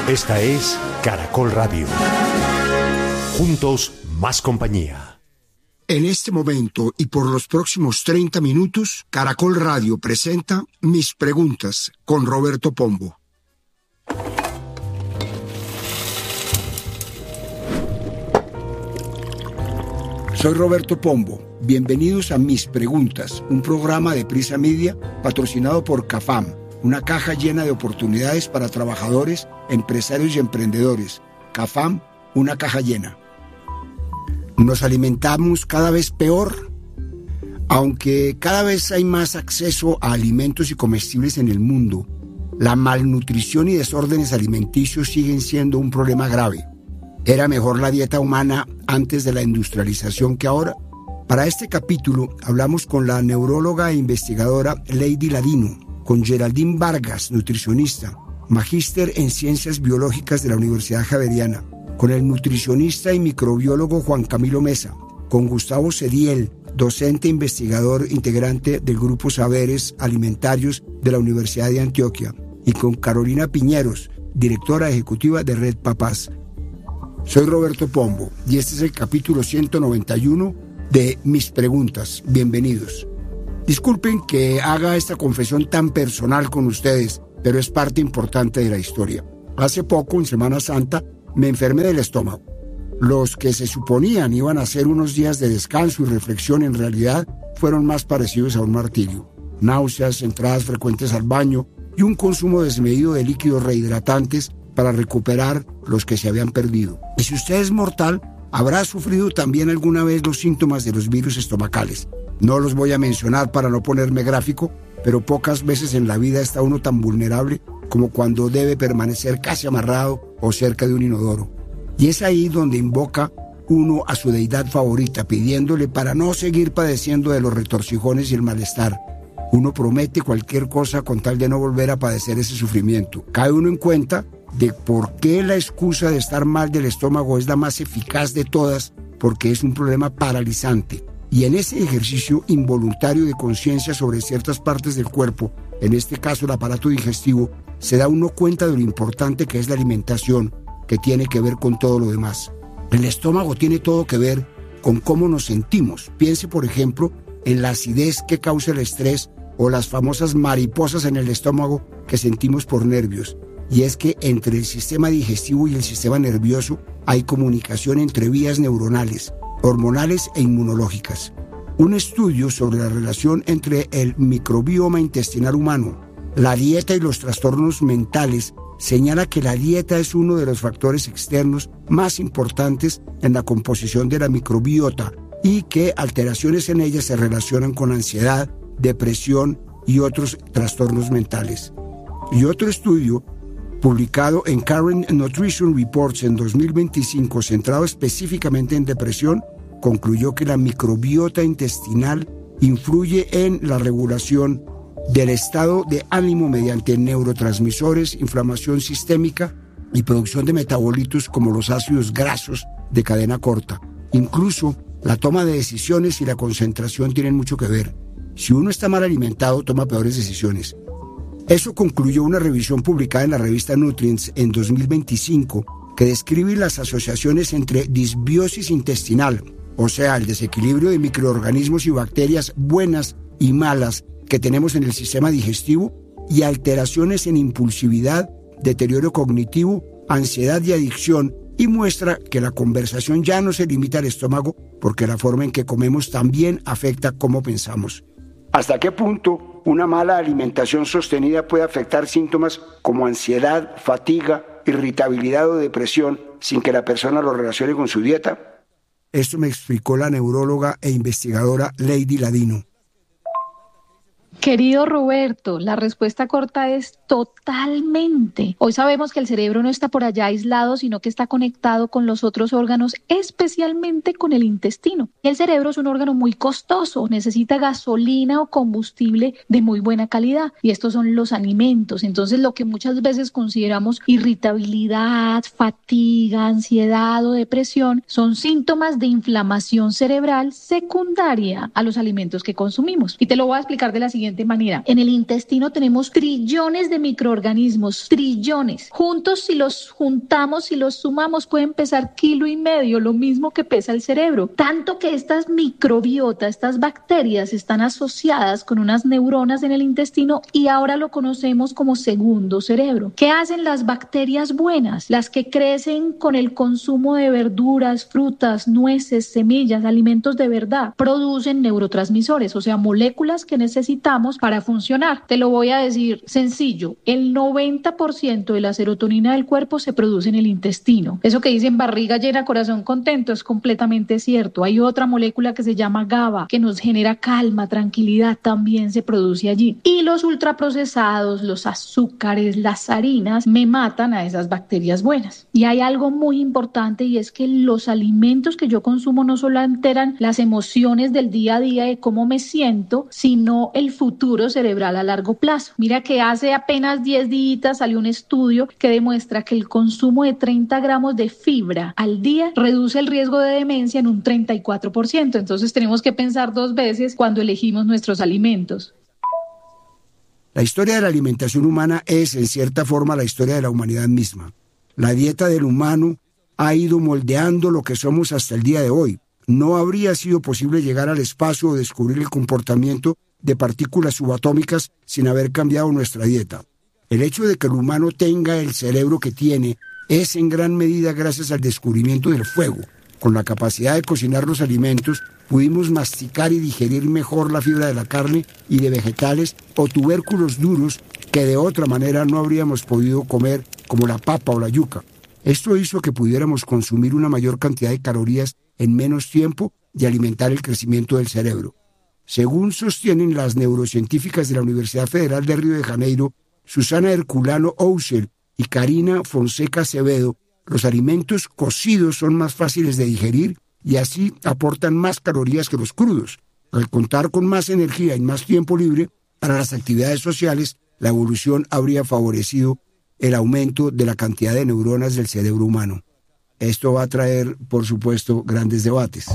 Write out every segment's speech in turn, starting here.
Esta es Caracol Radio. Juntos, más compañía. En este momento y por los próximos 30 minutos, Caracol Radio presenta Mis Preguntas con Roberto Pombo. Soy Roberto Pombo. Bienvenidos a Mis Preguntas, un programa de Prisa Media patrocinado por CAFAM, una caja llena de oportunidades para trabajadores, empresarios y emprendedores. CAFAM, una caja llena. ¿Nos alimentamos cada vez peor? Aunque cada vez hay más acceso a alimentos y comestibles en el mundo, la malnutrición y desórdenes alimenticios siguen siendo un problema grave. ¿Era mejor la dieta humana antes de la industrialización que ahora? Para este capítulo hablamos con la neuróloga e investigadora Lady Ladino, con Geraldine Vargas, nutricionista, magíster en Ciencias Biológicas de la Universidad Javeriana, con el nutricionista y microbiólogo Juan Camilo Mesa, con Gustavo Cediel, docente e investigador integrante del Grupo Saberes Alimentarios de la Universidad de Antioquia, y con Carolina Piñeros, directora ejecutiva de Red Papás. Soy Roberto Pombo y este es el capítulo 191 de Mis Preguntas. Bienvenidos. Disculpen que haga esta confesión tan personal con ustedes, pero es parte importante de la historia. Hace poco, en Semana Santa, me enfermé del estómago. Los que se suponían iban a ser unos días de descanso y reflexión, en realidad fueron más parecidos a un martirio. Náuseas, entradas frecuentes al baño y un consumo desmedido de líquidos rehidratantes para recuperar los que se habían perdido. Y si usted es mortal, habrá sufrido también alguna vez los síntomas de los virus estomacales. No los voy a mencionar para no ponerme gráfico, pero pocas veces en la vida está uno tan vulnerable como cuando debe permanecer casi amarrado o cerca de un inodoro. Y es ahí donde invoca uno a su deidad favorita, pidiéndole para no seguir padeciendo de los retorcijones y el malestar. Uno promete cualquier cosa con tal de no volver a padecer ese sufrimiento. Cae uno en cuenta de por qué la excusa de estar mal del estómago es la más eficaz de todas, porque es un problema paralizante. Y en ese ejercicio involuntario de conciencia sobre ciertas partes del cuerpo, en este caso el aparato digestivo, se da uno cuenta de lo importante que es la alimentación, que tiene que ver con todo lo demás. El estómago tiene todo que ver con cómo nos sentimos. Piense, por ejemplo, en la acidez que causa el estrés o las famosas mariposas en el estómago que sentimos por nervios. Y es que entre el sistema digestivo y el sistema nervioso hay comunicación entre vías neuronales, hormonales e inmunológicas. Un estudio sobre la relación entre el microbioma intestinal humano, la dieta y los trastornos mentales señala que la dieta es uno de los factores externos más importantes en la composición de la microbiota y que alteraciones en ella se relacionan con ansiedad, depresión y otros trastornos mentales. Y otro estudio publicado en Current Nutrition Reports en 2025, centrado específicamente en depresión, concluyó que la microbiota intestinal influye en la regulación del estado de ánimo mediante neurotransmisores, inflamación sistémica y producción de metabolitos como los ácidos grasos de cadena corta. Incluso la toma de decisiones y la concentración tienen mucho que ver. Si uno está mal alimentado, toma peores decisiones. Eso concluyó una revisión publicada en la revista Nutrients en 2025 que describe las asociaciones entre disbiosis intestinal, o sea, el desequilibrio de microorganismos y bacterias buenas y malas que tenemos en el sistema digestivo, y alteraciones en impulsividad, deterioro cognitivo, ansiedad y adicción, y muestra que la conversación ya no se limita al estómago porque la forma en que comemos también afecta cómo pensamos. ¿Hasta qué punto una mala alimentación sostenida puede afectar síntomas como ansiedad, fatiga, irritabilidad o depresión sin que la persona lo relacione con su dieta? Esto me explicó la neuróloga e investigadora Lady Ladino. Querido Roberto, la respuesta corta es totalmente. Hoy sabemos que el cerebro no está por allá aislado, sino que está conectado con los otros órganos, especialmente con el intestino. El cerebro es un órgano muy costoso, necesita gasolina o combustible de muy buena calidad, y estos son los alimentos. Entonces, lo que muchas veces consideramos irritabilidad, fatiga, ansiedad o depresión son síntomas de inflamación cerebral secundaria a los alimentos que consumimos. Y te lo voy a explicar de la siguiente siguiente manera. En el intestino tenemos trillones de microorganismos, trillones. Juntos, si los juntamos, si los sumamos, pueden pesar 1,5 kilos, lo mismo que pesa el cerebro. Tanto que estas microbiotas, estas bacterias están asociadas con unas neuronas en el intestino y ahora lo conocemos como segundo cerebro. ¿Qué hacen las bacterias buenas? Las que crecen con el consumo de verduras, frutas, nueces, semillas, alimentos de verdad, producen neurotransmisores, o sea, moléculas que necesitamos para funcionar. Te lo voy a decir sencillo, el 90% de la serotonina del cuerpo se produce en el intestino. Eso que dicen barriga llena, corazón contento es completamente cierto. Hay otra molécula que se llama GABA, que nos genera calma, tranquilidad, también se produce allí. Y los ultraprocesados, los azúcares, las harinas, me matan a esas bacterias buenas. Y hay algo muy importante y es que los alimentos que yo consumo no solo alteran las emociones del día a día de cómo me siento, sino el futuro cerebral a largo plazo. Mira que hace apenas 10 días salió un estudio que demuestra que el consumo de 30 gramos de fibra al día reduce el riesgo de demencia en un 34%. Entonces tenemos que pensar 2 veces cuando elegimos nuestros alimentos. La historia de la alimentación humana es, en cierta forma, la historia de la humanidad misma. La dieta del humano ha ido moldeando lo que somos hasta el día de hoy. No habría sido posible llegar al espacio o descubrir el comportamiento de partículas subatómicas sin haber cambiado nuestra dieta. El hecho de que el humano tenga el cerebro que tiene es en gran medida gracias al descubrimiento del fuego. Con la capacidad de cocinar los alimentos, pudimos masticar y digerir mejor la fibra de la carne y de vegetales o tubérculos duros que de otra manera no habríamos podido comer, como la papa o la yuca. Esto hizo que pudiéramos consumir una mayor cantidad de calorías en menos tiempo y alimentar el crecimiento del cerebro. Según sostienen las neurocientíficas de la Universidad Federal de Río de Janeiro, Susana Herculano Ousel y Karina Fonseca Acevedo, los alimentos cocidos son más fáciles de digerir y así aportan más calorías que los crudos. Al contar con más energía y más tiempo libre para las actividades sociales, la evolución habría favorecido el aumento de la cantidad de neuronas del cerebro humano. Esto va a traer, por supuesto, grandes debates.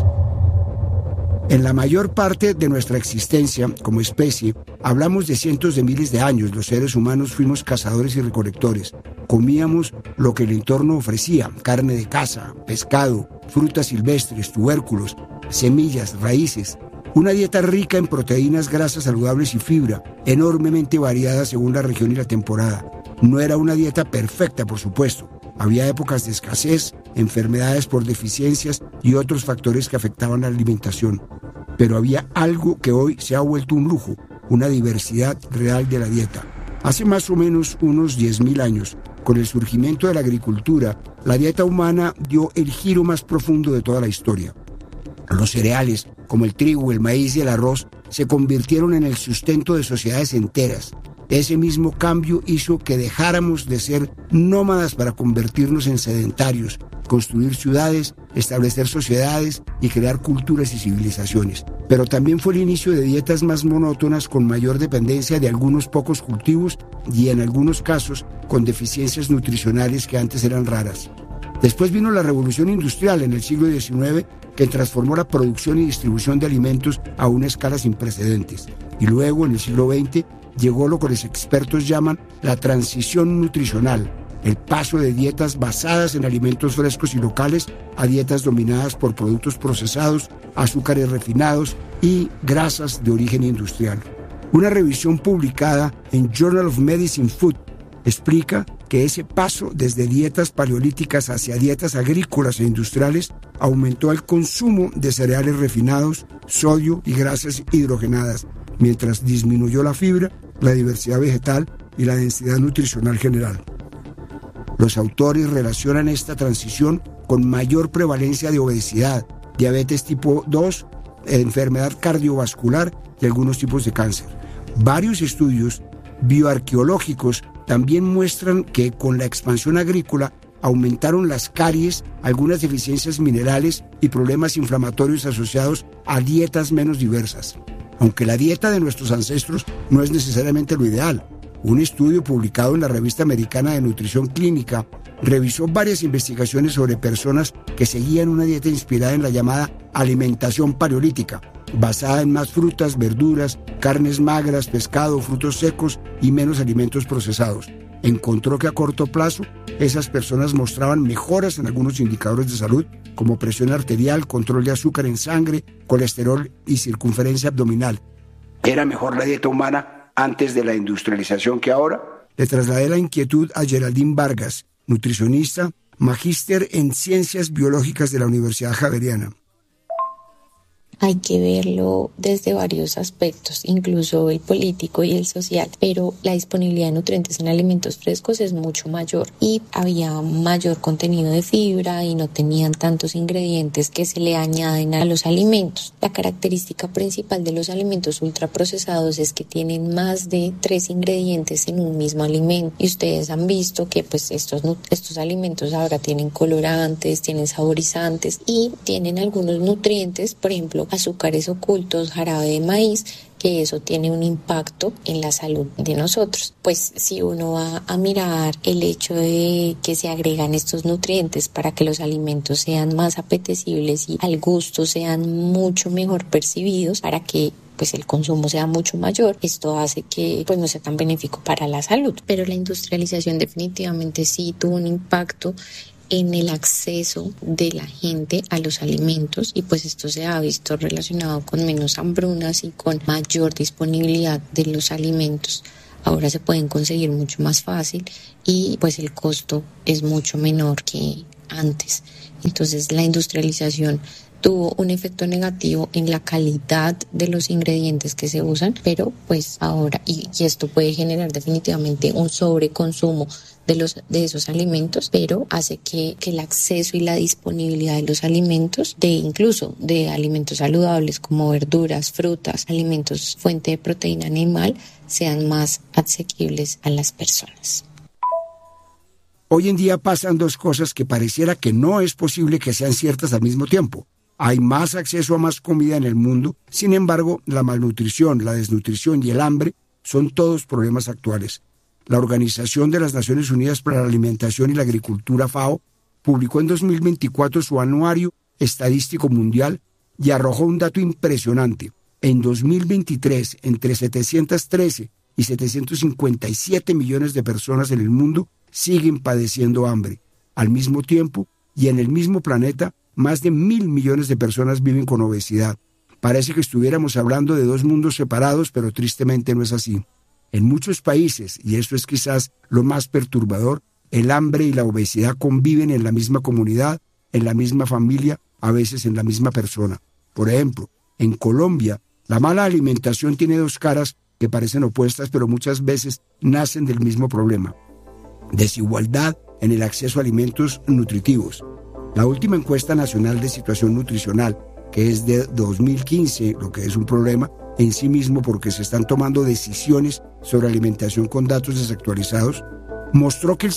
En la mayor parte de nuestra existencia como especie, hablamos de cientos de miles de años. Los seres humanos fuimos cazadores y recolectores. Comíamos lo que el entorno ofrecía: carne de caza, pescado, frutas silvestres, tubérculos, semillas, raíces. Una dieta rica en proteínas, grasas saludables y fibra, enormemente variada según la región y la temporada. No era una dieta perfecta, por supuesto. Había épocas de escasez, enfermedades por deficiencias y otros factores que afectaban la alimentación. Pero había algo que hoy se ha vuelto un lujo, una diversidad real de la dieta. Hace más o menos unos 10.000 años, con el surgimiento de la agricultura, la dieta humana dio el giro más profundo de toda la historia. Los cereales, como el trigo, el maíz y el arroz, se convirtieron en el sustento de sociedades enteras. Ese mismo cambio hizo que dejáramos de ser nómadas para convertirnos en sedentarios, construir ciudades, establecer sociedades y crear culturas y civilizaciones. Pero también fue el inicio de dietas más monótonas con mayor dependencia de algunos pocos cultivos y en algunos casos con deficiencias nutricionales que antes eran raras. Después vino la revolución industrial en el siglo XIX, que transformó la producción y distribución de alimentos a una escala sin precedentes. Y luego, en el siglo XX, llegó lo que los expertos llaman la transición nutricional, el paso de dietas basadas en alimentos frescos y locales a dietas dominadas por productos procesados, azúcares refinados y grasas de origen industrial. Una revisión publicada en Journal of Medicine Food explica que ese paso desde dietas paleolíticas hacia dietas agrícolas e industriales aumentó el consumo de cereales refinados, sodio y grasas hidrogenadas, mientras disminuyó la fibra, la diversidad vegetal y la densidad nutricional general. Los autores relacionan esta transición con mayor prevalencia de obesidad, diabetes tipo 2, enfermedad cardiovascular y algunos tipos de cáncer. Varios estudios bioarqueológicos también muestran que con la expansión agrícola aumentaron las caries, algunas deficiencias minerales y problemas inflamatorios asociados a dietas menos diversas. Aunque la dieta de nuestros ancestros no es necesariamente lo ideal, un estudio publicado en la Revista Americana de Nutrición Clínica revisó varias investigaciones sobre personas que seguían una dieta inspirada en la llamada alimentación paleolítica, basada en más frutas, verduras, carnes magras, pescado, frutos secos y menos alimentos procesados. Encontró que a corto plazo esas personas mostraban mejoras en algunos indicadores de salud, como presión arterial, control de azúcar en sangre, colesterol y circunferencia abdominal. ¿Era mejor la dieta humana antes de la industrialización que ahora? Le trasladé la inquietud a Geraldine Vargas, nutricionista, magíster en Ciencias Biológicas de la Universidad Javeriana. Hay que verlo desde varios aspectos, incluso el político y el social, pero la disponibilidad de nutrientes en alimentos frescos es mucho mayor y había mayor contenido de fibra y no tenían tantos ingredientes que se le añaden a los alimentos. La característica principal de los alimentos ultraprocesados es que tienen más de 3 ingredientes en un mismo alimento y ustedes han visto que pues estos alimentos ahora tienen colorantes, tienen saborizantes y tienen algunos nutrientes, por ejemplo, azúcares ocultos, jarabe de maíz, que eso tiene un impacto en la salud de nosotros. Pues si uno va a mirar el hecho de que se agregan estos nutrientes para que los alimentos sean más apetecibles y al gusto sean mucho mejor percibidos, para que pues el consumo sea mucho mayor, esto hace que pues no sea tan benéfico para la salud. Pero la industrialización definitivamente sí tuvo un impacto en el acceso de la gente a los alimentos y pues esto se ha visto relacionado con menos hambrunas y con mayor disponibilidad de los alimentos. Ahora se pueden conseguir mucho más fácil y pues el costo es mucho menor que antes. Entonces la industrialización tuvo un efecto negativo en la calidad de los ingredientes que se usan, pero pues ahora, y esto puede generar definitivamente un sobreconsumo de esos alimentos, pero hace que el acceso y la disponibilidad de los alimentos, incluso de alimentos saludables como verduras, frutas, alimentos fuente de proteína animal, sean más asequibles a las personas. Hoy en día pasan dos cosas que pareciera que no es posible que sean ciertas al mismo tiempo. Hay más acceso a más comida en el mundo, sin embargo, la malnutrición, la desnutrición y el hambre son todos problemas actuales. La Organización de las Naciones Unidas para la Alimentación y la Agricultura, FAO, publicó en 2024 su anuario estadístico mundial y arrojó un dato impresionante. En 2023, entre 713 y 757 millones de personas en el mundo siguen padeciendo hambre. Al mismo tiempo, y en el mismo planeta, más de 1.000 millones de personas viven con obesidad. Parece que estuviéramos hablando de dos mundos separados, pero tristemente no es así. En muchos países, y esto es quizás lo más perturbador, el hambre y la obesidad conviven en la misma comunidad, en la misma familia, a veces en la misma persona. Por ejemplo, en Colombia, la mala alimentación tiene dos caras que parecen opuestas, pero muchas veces nacen del mismo problema: desigualdad en el acceso a alimentos nutritivos. La última encuesta nacional de situación nutricional, que es de 2015, lo que es un problema en sí mismo porque se están tomando decisiones sobre alimentación con datos desactualizados, mostró que el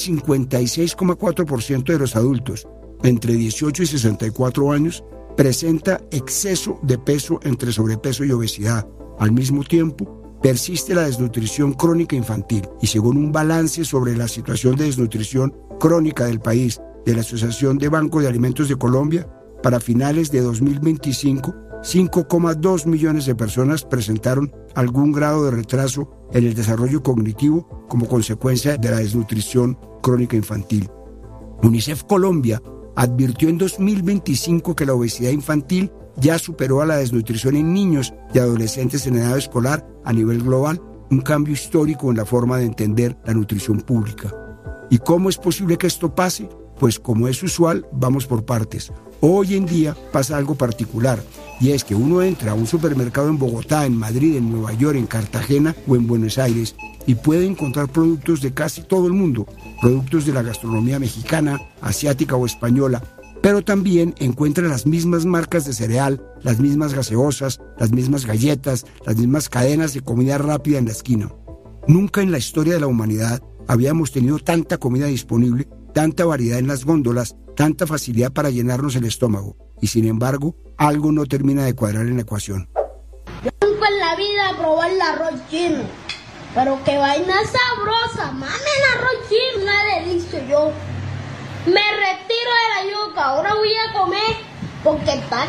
56,4% de los adultos entre 18 y 64 años presenta exceso de peso entre sobrepeso y obesidad. Al mismo tiempo, persiste la desnutrición crónica infantil y según un balance sobre la situación de desnutrición crónica del país de la Asociación de Bancos de Alimentos de Colombia, para finales de 2025, 5,2 millones de personas presentaron algún grado de retraso en el desarrollo cognitivo como consecuencia de la desnutrición crónica infantil. UNICEF Colombia advirtió en 2025 que la obesidad infantil ya superó a la desnutrición en niños y adolescentes en edad escolar a nivel global, un cambio histórico en la forma de entender la nutrición pública. ¿Y cómo es posible que esto pase? Pues como es usual, vamos por partes. Hoy en día pasa algo particular, y es que uno entra a un supermercado en Bogotá, en Madrid, en Nueva York, en Cartagena o en Buenos Aires y puede encontrar productos de casi todo el mundo, productos de la gastronomía mexicana, asiática o española, pero también encuentra las mismas marcas de cereal, las mismas gaseosas, las mismas galletas, las mismas cadenas de comida rápida en la esquina. Nunca en la historia de la humanidad habíamos tenido tanta comida disponible, tanta variedad en las góndolas, tanta facilidad para llenarnos el estómago. Y sin embargo, algo no termina de cuadrar en la ecuación. Yo nunca en la vida probé el arroz chino, pero qué vaina sabrosa, mami, el arroz chino, una delicia. Me retiro de la yuca, ahora voy a comer porque está cara la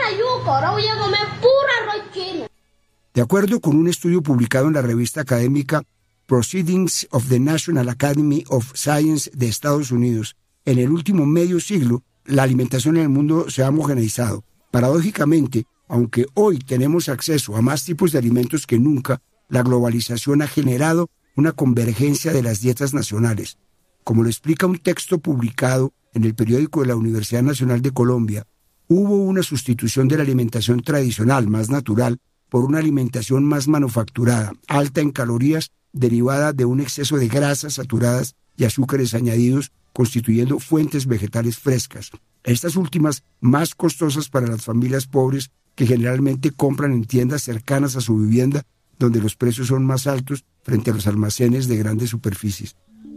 la yuca, ahora voy a comer puro arroz chino. De acuerdo con un estudio publicado en la revista académica Proceedings of the National Academy of Science de Estados Unidos, en el último medio siglo, la alimentación en el mundo se ha homogeneizado. Paradójicamente, aunque hoy tenemos acceso a más tipos de alimentos que nunca, la globalización ha generado una convergencia de las dietas nacionales. Como lo explica un texto publicado en el periódico de la Universidad Nacional de Colombia, hubo una sustitución de la alimentación tradicional, más natural, por una alimentación más manufacturada, alta en calorías, derivada de un exceso de grasas saturadas y azúcares añadidos, constituyendo fuentes vegetales frescas. Estas últimas más costosas para las familias pobres que generalmente compran en tiendas cercanas a su vivienda, donde los precios son más altos frente a los almacenes de grandes superficies.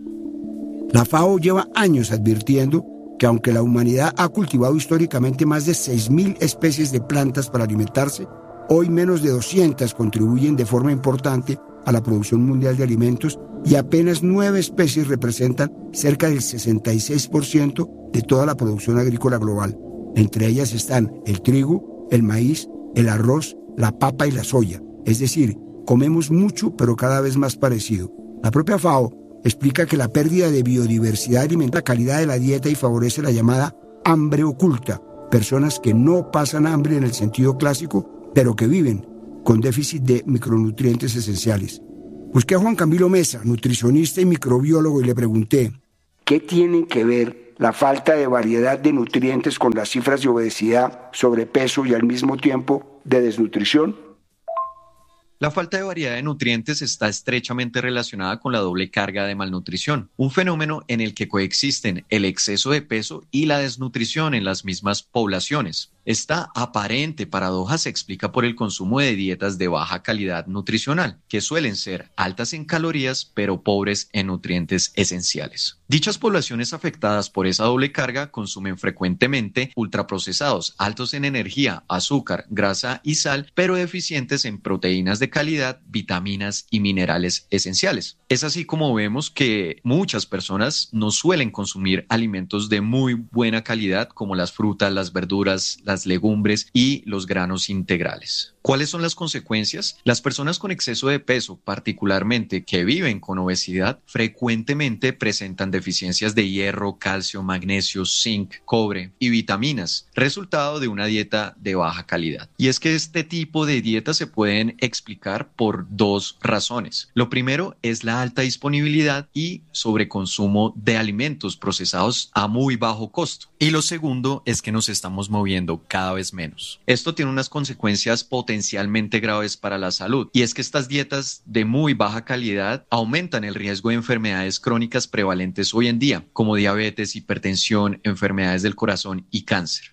La FAO lleva años advirtiendo que aunque la humanidad ha cultivado históricamente más de 6.000 especies de plantas para alimentarse, hoy menos de 200 contribuyen de forma importante a la producción mundial de alimentos y apenas 9 especies representan cerca del 66% de toda la producción agrícola global. Entre ellas están el trigo, el maíz, el arroz, la papa y la soya. Es decir, comemos mucho pero cada vez más parecido. La propia FAO explica que la pérdida de biodiversidad alimenta la calidad de la dieta y favorece la llamada hambre oculta, personas que no pasan hambre en el sentido clásico, pero que viven con déficit de micronutrientes esenciales. Busqué a Juan Camilo Mesa, nutricionista y microbiólogo, y le pregunté, ¿qué tienen que ver la falta de variedad de nutrientes con las cifras de obesidad, sobrepeso y al mismo tiempo de desnutrición? La falta de variedad de nutrientes está estrechamente relacionada con la doble carga de malnutrición, un fenómeno en el que coexisten el exceso de peso y la desnutrición en las mismas poblaciones. Esta aparente paradoja se explica por el consumo de dietas de baja calidad nutricional, que suelen ser altas en calorías pero pobres en nutrientes esenciales. Dichas poblaciones afectadas por esa doble carga consumen frecuentemente ultraprocesados, altos en energía, azúcar, grasa y sal, pero deficientes en proteínas de calidad, vitaminas y minerales esenciales. Es así como vemos que muchas personas no suelen consumir alimentos de muy buena calidad como las frutas, las verduras, las legumbres y los granos integrales. ¿Cuáles son las consecuencias? Las personas con exceso de peso, particularmente que viven con obesidad, frecuentemente presentan deficiencias de hierro, calcio, magnesio, zinc, cobre y vitaminas, resultado de una dieta de baja calidad. Y es que este tipo de dietas se pueden explicar por dos razones. Lo primero es la alta disponibilidad y sobreconsumo de alimentos procesados a muy bajo costo. Y lo segundo es que nos estamos moviendo cada vez menos. Esto tiene unas consecuencias potencialmente graves para la salud, y es que estas dietas de muy baja calidad aumentan el riesgo de enfermedades crónicas prevalentes hoy en día, como diabetes, hipertensión, enfermedades del corazón y cáncer.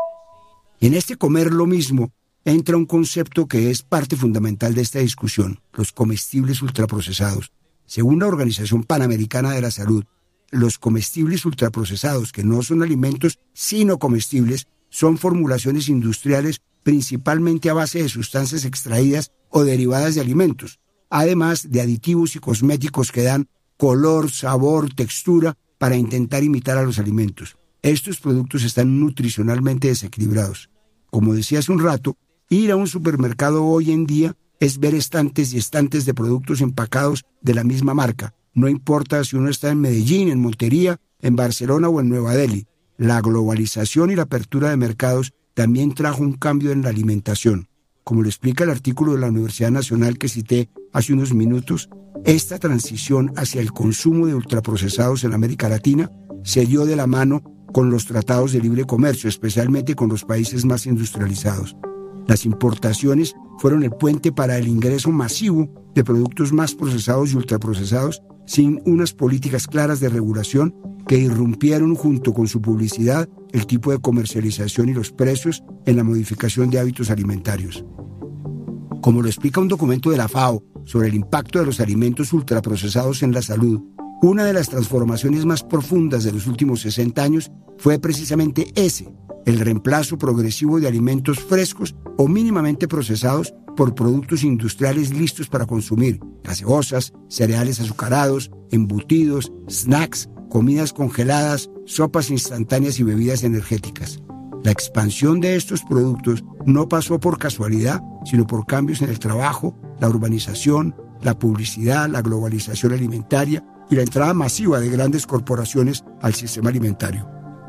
Y en este comer lo mismo entra un concepto que es parte fundamental de esta discusión: los comestibles ultraprocesados. Según la Organización Panamericana de la Salud, los comestibles ultraprocesados, que no son alimentos sino comestibles, son formulaciones industriales principalmente a base de sustancias extraídas o derivadas de alimentos, además de aditivos y cosméticos que dan color, sabor, textura para intentar imitar a los alimentos. Estos productos están nutricionalmente desequilibrados. Como decía hace un rato, ir a un supermercado hoy en día es ver estantes y estantes de productos empacados de la misma marca. No importa si uno está en Medellín, en Montería, en Barcelona o en Nueva Delhi. La globalización y la apertura de mercados también trajo un cambio en la alimentación. Como lo explica el artículo de la Universidad Nacional que cité hace unos minutos, esta transición hacia el consumo de ultraprocesados en América Latina se dio de la mano con los tratados de libre comercio, especialmente con los países más industrializados. Las importaciones fueron el puente para el ingreso masivo de productos más procesados y ultraprocesados sin unas políticas claras de regulación que irrumpieron junto con su publicidad el tipo de comercialización y los precios en la modificación de hábitos alimentarios. Como lo explica un documento de la FAO sobre el impacto de los alimentos ultraprocesados en la salud, una de las transformaciones más profundas de los últimos 60 años fue precisamente el reemplazo progresivo de alimentos frescos o mínimamente procesados por productos industriales listos para consumir: gaseosas, cereales azucarados, embutidos, snacks, comidas congeladas, sopas instantáneas y bebidas energéticas. La expansión de estos productos no pasó por casualidad, sino por cambios en el trabajo, la urbanización, la publicidad, la globalización alimentaria y la entrada masiva de grandes corporaciones al sistema alimentario.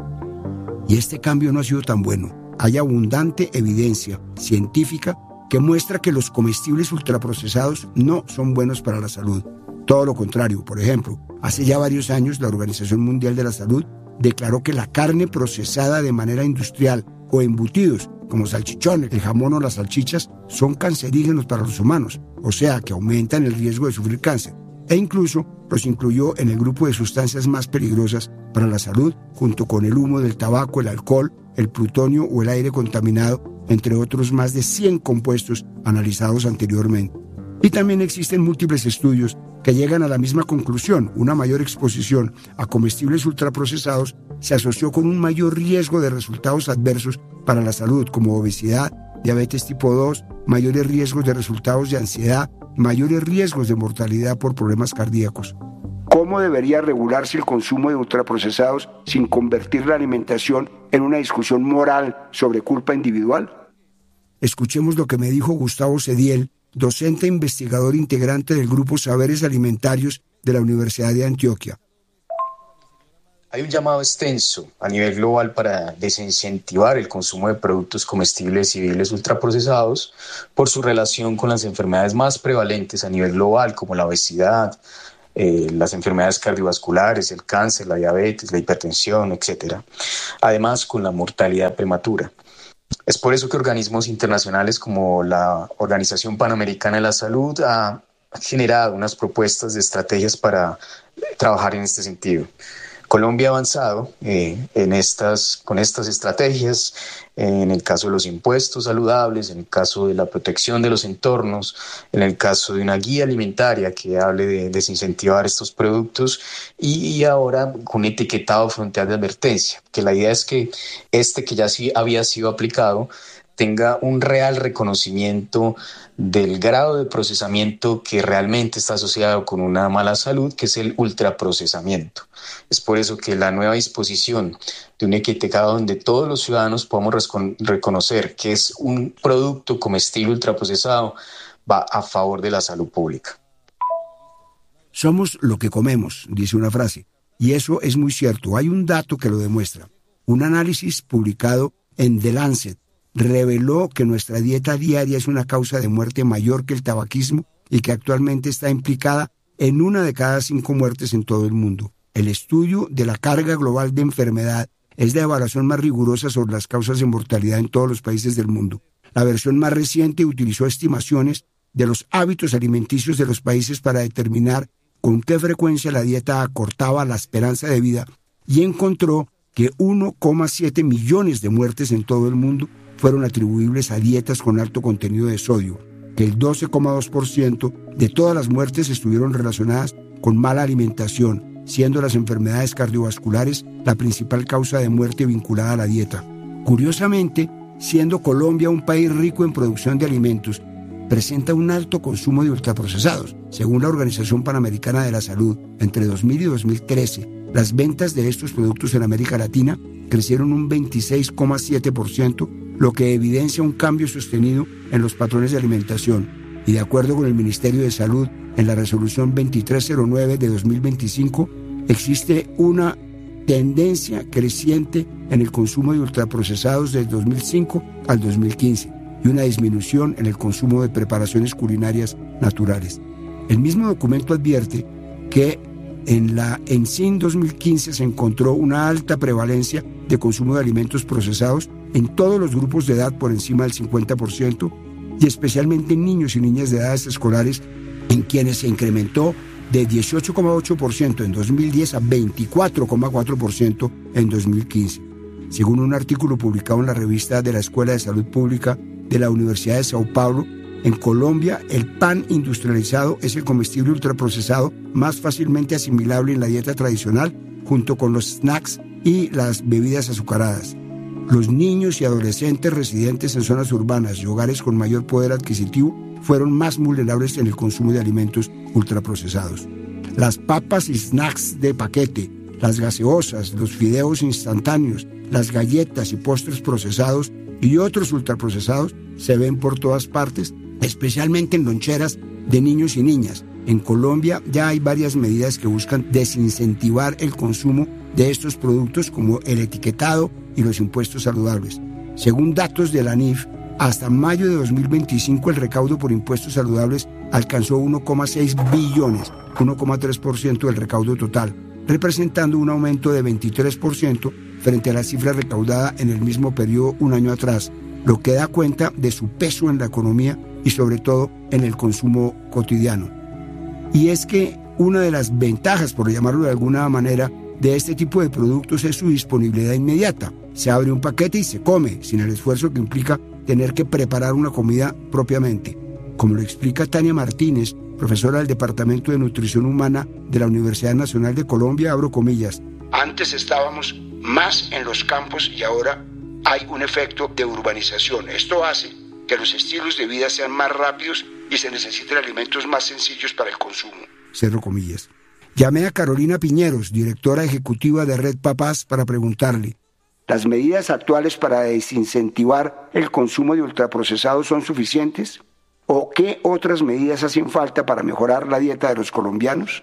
Y este cambio no ha sido tan bueno. Hay abundante evidencia científica que muestra que los comestibles ultraprocesados no son buenos para la salud. Todo lo contrario. Por ejemplo, hace ya varios años la Organización Mundial de la Salud declaró que la carne procesada de manera industrial o embutidos, como salchichones, el jamón o las salchichas, son cancerígenos para los humanos, o sea que aumentan el riesgo de sufrir cáncer, e incluso los incluyó en el grupo de sustancias más peligrosas para la salud, junto con el humo del tabaco, el alcohol, el plutonio o el aire contaminado, entre otros más de 100 compuestos analizados anteriormente. Y también existen múltiples estudios que llegan a la misma conclusión. Una mayor exposición a comestibles ultraprocesados se asoció con un mayor riesgo de resultados adversos para la salud, como obesidad, diabetes tipo 2, mayores riesgos de resultados de ansiedad, mayores riesgos de mortalidad por problemas cardíacos. ¿Cómo debería regularse el consumo de ultraprocesados sin convertir la alimentación en una discusión moral sobre culpa individual? Escuchemos lo que me dijo Gustavo Cediel, docente e investigador integrante del Grupo Saberes Alimentarios de la Universidad de Antioquia. Hay un llamado extenso a nivel global para desincentivar el consumo de productos comestibles y bebibles ultraprocesados por su relación con las enfermedades más prevalentes a nivel global, como la obesidad, las enfermedades cardiovasculares, el cáncer, la diabetes, la hipertensión, etc. Además, con la mortalidad prematura. Es por eso que organismos internacionales como la Organización Panamericana de la Salud ha generado unas propuestas de estrategias para trabajar en este sentido. Colombia ha avanzado con estas estrategias, en el caso de los impuestos saludables, en el caso de la protección de los entornos, en el caso de una guía alimentaria que hable de desincentivar estos productos y ahora con etiquetado frontal de advertencia, que la idea es que que ya sí había sido aplicado tenga un real reconocimiento del grado de procesamiento que realmente está asociado con una mala salud, que es el ultraprocesamiento. Es por eso que la nueva disposición de un etiquetado donde todos los ciudadanos podamos reconocer que es un producto comestible ultraprocesado va a favor de la salud pública. Somos lo que comemos, dice una frase, y eso es muy cierto. Hay un dato que lo demuestra. Un análisis publicado en The Lancet reveló que nuestra dieta diaria es una causa de muerte mayor que el tabaquismo y que actualmente está implicada en 1 de cada 5 muertes en todo el mundo. El estudio de la carga global de enfermedad es la evaluación más rigurosa sobre las causas de mortalidad en todos los países del mundo. La versión más reciente utilizó estimaciones de los hábitos alimenticios de los países para determinar con qué frecuencia la dieta acortaba la esperanza de vida y encontró que 1,7 millones de muertes en todo el mundo fueron atribuibles a dietas con alto contenido de sodio, que el 12,2% de todas las muertes estuvieron relacionadas con mala alimentación, siendo las enfermedades cardiovasculares la principal causa de muerte vinculada a la dieta. Curiosamente, siendo Colombia un país rico en producción de alimentos, presenta un alto consumo de ultraprocesados. Según la Organización Panamericana de la Salud, entre 2000 y 2013, las ventas de estos productos en América Latina crecieron un 26,7%, lo que evidencia un cambio sostenido en los patrones de alimentación. Y de acuerdo con el Ministerio de Salud, en la resolución 2309 de 2025, existe una tendencia creciente en el consumo de ultraprocesados desde 2005 al 2015 y una disminución en el consumo de preparaciones culinarias naturales. El mismo documento advierte que en la ENSIN 2015 se encontró una alta prevalencia de consumo de alimentos procesados en todos los grupos de edad por encima del 50% y especialmente en niños y niñas de edades escolares, en quienes se incrementó de 18,8% en 2010 a 24,4% en 2015. Según un artículo publicado en la revista de la Escuela de Salud Pública de la Universidad de Sao Paulo, en Colombia el pan industrializado es el comestible ultraprocesado más fácilmente asimilable en la dieta tradicional, junto con los snacks y las bebidas azucaradas. Los niños y adolescentes residentes en zonas urbanas y hogares con mayor poder adquisitivo fueron más vulnerables en el consumo de alimentos ultraprocesados. Las papas y snacks de paquete, las gaseosas, los fideos instantáneos, las galletas y postres procesados y otros ultraprocesados se ven por todas partes, especialmente en loncheras de niños y niñas. En Colombia ya hay varias medidas que buscan desincentivar el consumo de estos productos, como el etiquetado y los impuestos saludables. Según datos de la ANIF, hasta mayo de 2025 el recaudo por impuestos saludables alcanzó 1,6 billones, 1,3% del recaudo total, representando un aumento de 23% frente a la cifra recaudada en el mismo periodo un año atrás, lo que da cuenta de su peso en la economía y sobre todo en el consumo cotidiano. Y es que una de las ventajas, por llamarlo de alguna manera, de este tipo de productos es su disponibilidad inmediata. Se abre un paquete y se come, sin el esfuerzo que implica tener que preparar una comida propiamente. Como lo explica Tania Martínez, profesora del Departamento de Nutrición Humana de la Universidad Nacional de Colombia, abro comillas: antes estábamos más en los campos y ahora hay un efecto de urbanización. Esto hace que los estilos de vida sean más rápidos y se necesiten alimentos más sencillos para el consumo. Cierro comillas. Llamé a Carolina Piñeros, directora ejecutiva de Red Papás, para preguntarle: ¿las medidas actuales para desincentivar el consumo de ultraprocesados son suficientes? ¿O qué otras medidas hacen falta para mejorar la dieta de los colombianos?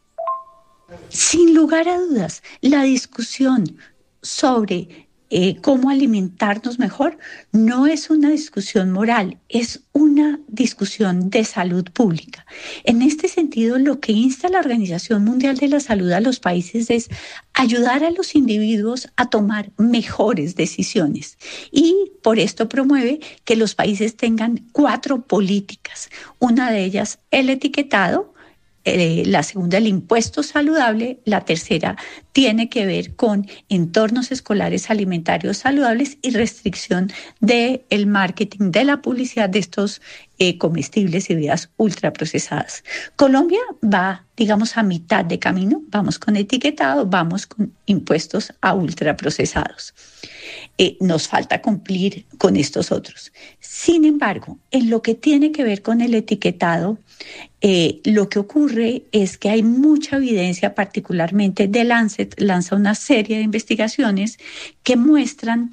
Sin lugar a dudas, la discusión sobre cómo alimentarnos mejor no es una discusión moral, es una discusión de salud pública. En este sentido, lo que insta la Organización Mundial de la Salud a los países es ayudar a los individuos a tomar mejores decisiones, y por esto promueve que los países tengan 4 políticas. Una de ellas, el etiquetado. La segunda, el impuesto saludable. La tercera tiene que ver con entornos escolares alimentarios saludables y restricción del marketing, de la publicidad de estos comestibles y bebidas ultraprocesadas. Colombia va, digamos, a mitad de camino. Vamos con etiquetado, vamos con impuestos a ultraprocesados. Nos falta cumplir con estos otros. Sin embargo, en lo que tiene que ver con el etiquetado, lo que ocurre es que hay mucha evidencia, particularmente The Lancet lanza una serie de investigaciones que muestran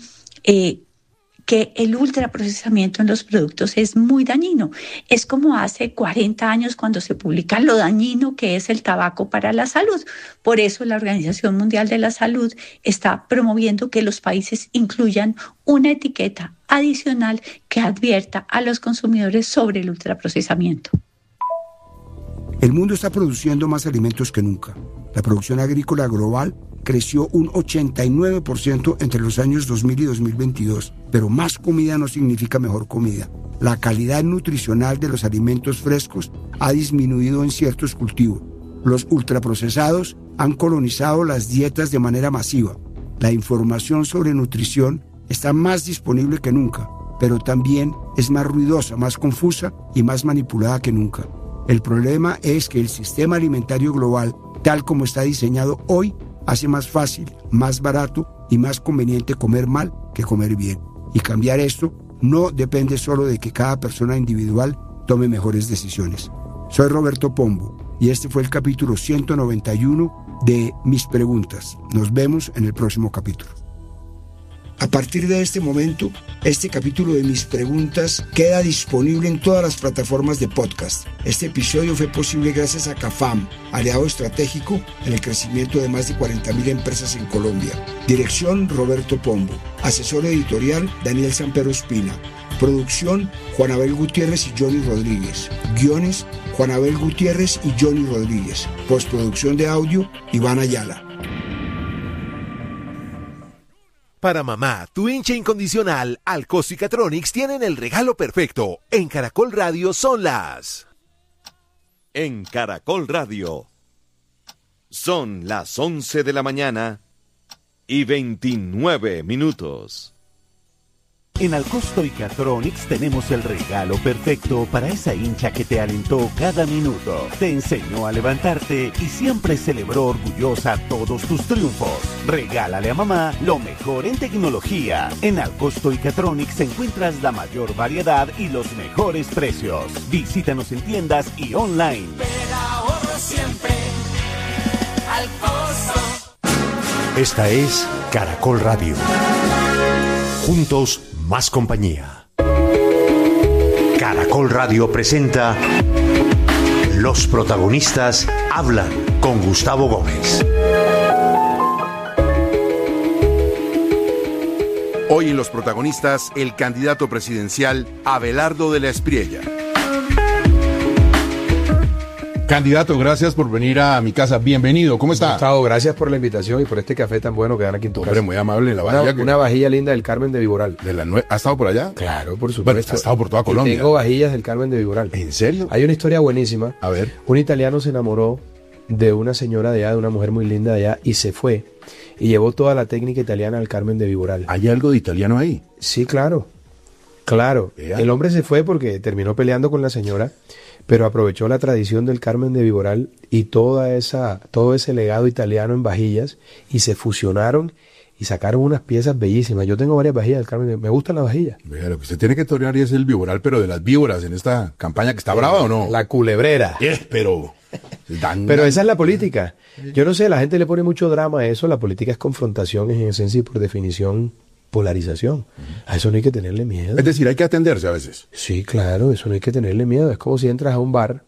que el ultraprocesamiento en los productos es muy dañino. Es como hace 40 años cuando se publica lo dañino que es el tabaco para la salud. Por eso la Organización Mundial de la Salud está promoviendo que los países incluyan una etiqueta adicional que advierta a los consumidores sobre el ultraprocesamiento. El mundo está produciendo más alimentos que nunca. La producción agrícola global creció un 89% entre los años 2000 y 2022, pero más comida no significa mejor comida. La calidad nutricional de los alimentos frescos ha disminuido en ciertos cultivos. Los ultraprocesados han colonizado las dietas de manera masiva. La información sobre nutrición está más disponible que nunca, pero también es más ruidosa, más confusa y más manipulada que nunca. El problema es que el sistema alimentario global, tal como está diseñado hoy, hace más fácil, más barato y más conveniente comer mal que comer bien. Y cambiar esto no depende solo de que cada persona individual tome mejores decisiones. Soy Roberto Pombo y este fue el capítulo 191 de Mis Preguntas. Nos vemos en el próximo capítulo. A partir de este momento, este capítulo de Mis Preguntas queda disponible en todas las plataformas de podcast. Este episodio fue posible gracias a CAFAM, aliado estratégico en el crecimiento de más de 40.000 empresas en Colombia. Dirección: Roberto Pombo. Asesor editorial: Daniel Sampero Espina. Producción: Juan Abel Gutiérrez y Johnny Rodríguez. Guiones: Juan Abel Gutiérrez y Johnny Rodríguez. Postproducción de audio: Iván Ayala. Para mamá, tu hincha incondicional, Alcosto y Catronics tienen el regalo perfecto. En Caracol Radio son las... En Caracol Radio son las 11 de la mañana y 29 minutos. En Alcosto y Catronics tenemos el regalo perfecto para esa hincha que te alentó cada minuto, te enseñó a levantarte y siempre celebró orgullosa todos tus triunfos. Regálale a mamá lo mejor en tecnología. En Alcosto y Catronics encuentras la mayor variedad y los mejores precios. Visítanos en tiendas y online. Pero ahorro siempre, Alcosto. Esta es Caracol Radio. Juntos, más compañía. Caracol Radio presenta Los protagonistas hablan con Gustavo Gómez. Hoy en Los protagonistas, el candidato presidencial Abelardo de la Espriella. Candidato, gracias por venir a mi casa. Bienvenido, ¿cómo está? Gustavo, gracias por la invitación y por este café tan bueno que dan aquí en tu casa. Muy amable. Una vajilla linda del Carmen de Viboral. ¿Ha estado por allá? Claro, por supuesto. Bueno, ha estado por toda Colombia. Tengo vajillas del Carmen de Viboral. ¿En serio? Hay una historia buenísima. A ver. Un italiano se enamoró de una señora de allá, de una mujer muy linda de allá, y se fue. Y llevó toda la técnica italiana al Carmen de Viboral. ¿Hay algo de italiano ahí? Sí, claro. Claro. El hombre se fue porque terminó peleando con la señora, pero aprovechó la tradición del Carmen de Viboral y todo ese legado italiano en vajillas, y se fusionaron y sacaron unas piezas bellísimas. Yo tengo varias vajillas del Carmen, me gustan las vajillas. Vea, lo que usted tiene que torear es el Viboral, pero de las víboras en esta campaña que está brava, ¿o no? La culebrera. Pero esa es la política. Yo no sé, la gente le pone mucho drama a eso. La política es confrontación en esencia y por definición polarización. A eso no hay que tenerle miedo. Es decir, hay que atenderse a veces. Sí, claro, eso no hay que tenerle miedo. Es como si entras a un bar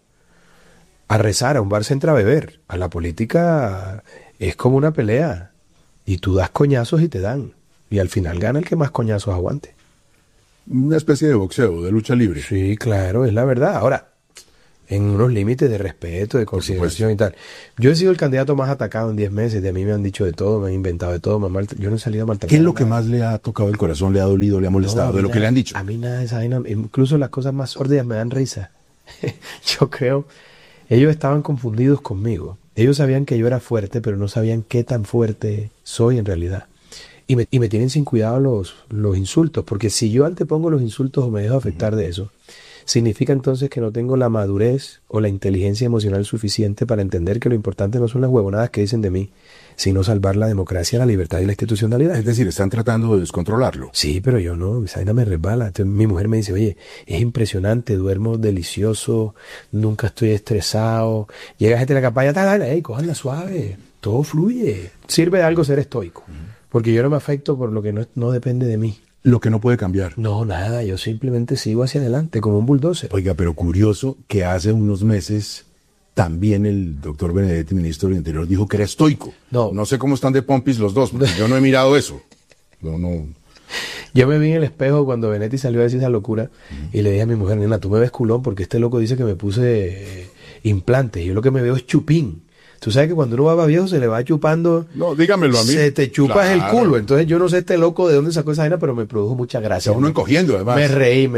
a rezar, a un bar se entra a beber. A la política es como una pelea. Y tú das coñazos y te dan. Y al final gana el que más coñazos aguante. Una especie de boxeo, de lucha libre. Sí, claro, es la verdad. Ahora, en unos límites de respeto, de consideración y tal. Yo he sido el candidato más atacado en 10 meses. De mí me han dicho de todo, me han inventado de todo. Yo no he salido a maltratar. ¿Qué es lo que más le ha tocado el corazón, le ha dolido, le ha molestado, de lo que le han dicho? A mí nada de esa vaina. Incluso las cosas más sórdidas me dan risa. Yo creo, ellos estaban confundidos conmigo. Ellos sabían que yo era fuerte, pero no sabían qué tan fuerte soy en realidad. Y me tienen sin cuidado los insultos, porque si yo antepongo los insultos o me dejo afectar de eso, significa entonces que no tengo la madurez o la inteligencia emocional suficiente para entender que lo importante no son las huevonadas que dicen de mí, sino salvar la democracia, la libertad y la institucionalidad. Es decir, están tratando de descontrolarlo. Sí, pero yo no, esa vaina me resbala. Entonces, mi mujer me dice, oye, es impresionante, duermo delicioso, nunca estoy estresado. Llega gente a la campaña, hey, cójanla suave, todo fluye. Sirve de algo ser estoico, porque yo no me afecto por lo que no depende de mí. Lo que no puede cambiar. No, nada, yo simplemente sigo hacia adelante como un bulldozer. Oiga, pero curioso que hace unos meses también el doctor Benedetti, ministro del Interior, dijo que era estoico. No sé cómo están de pompis los dos, porque yo no he mirado eso. No. Yo me vi en el espejo cuando Benedetti salió a decir esa locura y le dije a mi mujer, nena, tú me ves culón porque este loco dice que me puse implantes. Yo lo que me veo es chupín. Tú sabes que cuando uno va viejo se le va chupando. No, dígamelo a mí. Se te chupas el culo. Entonces yo no sé este loco de dónde sacó esa vaina, pero me produjo mucha gracia. Uno encogiendo, además. Me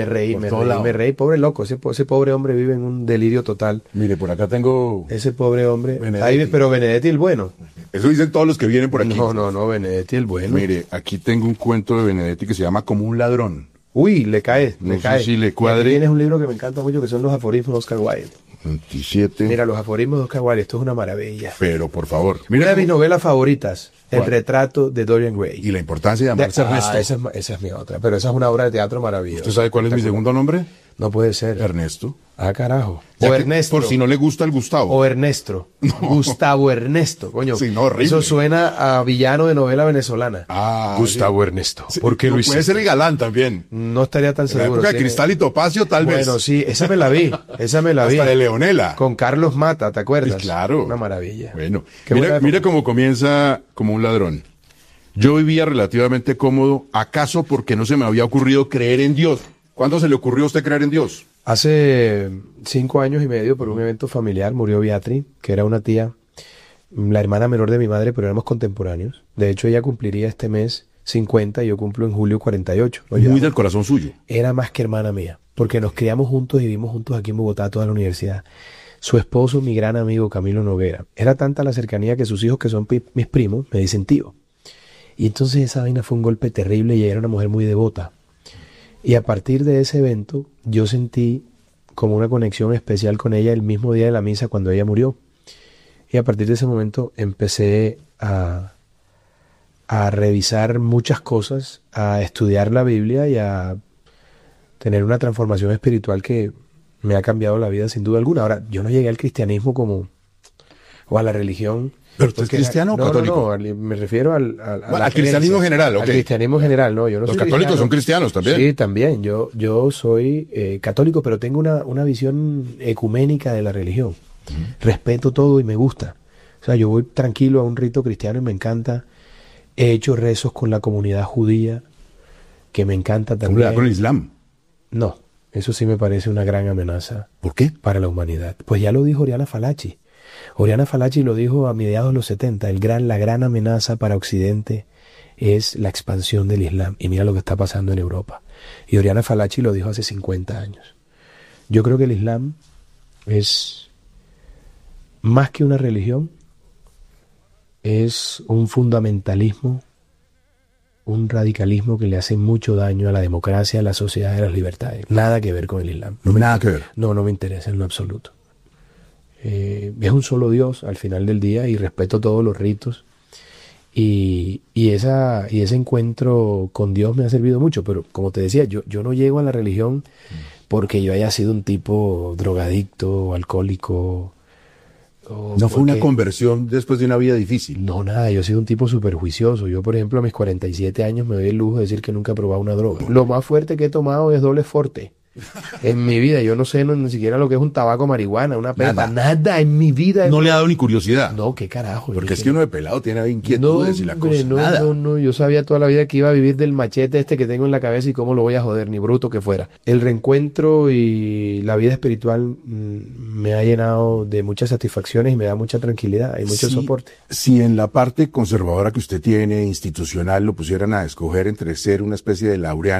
reí. Pobre loco. Ese pobre hombre vive en un delirio total. Mire, por acá tengo. Ese pobre hombre. Ahí, pero Benedetti el bueno. Eso dicen todos los que vienen por aquí. No, Benedetti el bueno. Mire, aquí tengo un cuento de Benedetti que se llama Como un ladrón. Uy, le cae. No sé si le cuadre. Tienes un libro que me encanta mucho que son los aforismos de Oscar Wilde. 27. Mira, los aforismos de Oscar Wilde, esto es una maravilla. Pero, por favor. Una de mis novelas favoritas, El retrato de Dorian Gray. Y la importancia de llamarse Ernesto. Esa es mi otra, pero esa es una obra de teatro maravillosa. ¿Usted sabe cuál es mi segundo nombre? No puede ser. Ernesto. Ah, carajo. O Ernesto. Por si no le gusta el Gustavo. O Ernesto. No. Gustavo Ernesto, coño. Sí, no, horrible. Eso suena a villano de novela venezolana. Gustavo sí. Ernesto. Sí, ¿Por qué lo hiciste? Puede ser el galán también. No estaría tan seguro. La época de Cristal y Topacio, tal vez. Bueno, sí, esa me la vi. Hasta de Leonela. Con Carlos Mata, ¿te acuerdas? Sí, claro. Una maravilla. Bueno, mira cómo comienza Como un ladrón. Yo vivía relativamente cómodo, acaso porque no se me había ocurrido creer en Dios. ¿Cuándo se le ocurrió a usted creer en Dios? Hace 5 años y medio, por un evento familiar, murió Beatriz, que era una tía, la hermana menor de mi madre, pero éramos contemporáneos. De hecho, ella cumpliría este mes 50 y yo cumplo en julio 48. Muy del corazón suyo. Era más que hermana mía, porque nos criamos juntos y vivimos juntos aquí en Bogotá toda la universidad. Su esposo, mi gran amigo Camilo Noguera. Era tanta la cercanía que sus hijos, que son mis primos, me dicen tío. Y entonces esa vaina fue un golpe terrible y ella era una mujer muy devota. Y a partir de ese evento yo sentí como una conexión especial con ella el mismo día de la misa cuando ella murió. Y a partir de ese momento empecé a revisar muchas cosas, a estudiar la Biblia y a tener una transformación espiritual que me ha cambiado la vida sin duda alguna. Ahora, yo no llegué al cristianismo o a la religión ¿Pero usted es cristiano o católico? No, me refiero al cristianismo general, ok. Al cristianismo general, no, yo no soy Los católicos cristiano. son cristianos también. Sí, también. Yo soy católico, pero tengo una visión ecuménica de la religión. Respeto todo y me gusta. O sea, yo voy tranquilo a un rito cristiano y me encanta. He hecho rezos con la comunidad judía, que me encanta también. ¿Cómo le da con el Islam? No, eso sí me parece una gran amenaza. ¿Por qué? Para la humanidad. Pues ya lo dijo Oriana Fallaci. Oriana Fallaci lo dijo a mediados de los 70. La gran amenaza para Occidente es la expansión del Islam. Y mira lo que está pasando en Europa. Y Oriana Fallaci lo dijo hace 50 años. Yo creo que el Islam es más que una religión, es un fundamentalismo, un radicalismo que le hace mucho daño a la democracia, a la sociedad y a las libertades. Nada que ver con el Islam. Nada que ver. No me interesa en lo absoluto. Es un solo Dios al final del día y respeto todos los ritos. Y ese encuentro con Dios me ha servido mucho. Pero como te decía, yo no llego a la religión porque yo haya sido un tipo drogadicto, alcohólico. No fue una conversión después de una vida difícil. No, nada, yo he sido un tipo súper juicioso. Yo, por ejemplo, a mis 47 años me doy el lujo de decir que nunca he probado una droga. Lo más fuerte que he tomado es doble forte. En mi vida, yo no sé ni siquiera lo que es un tabaco, marihuana, una pepa, nada en mi vida. No le ha dado ni curiosidad. No, qué carajo. Porque es que uno de pelado tiene inquietudes y la cosa. No, yo sabía toda la vida que iba a vivir del machete que tengo en la cabeza y cómo lo voy a joder, ni bruto que fuera. El reencuentro y la vida espiritual me ha llenado de muchas satisfacciones y me da mucha tranquilidad y mucho soporte. Si en la parte conservadora que usted tiene, institucional, lo pusieran a escoger entre ser una especie de Laureano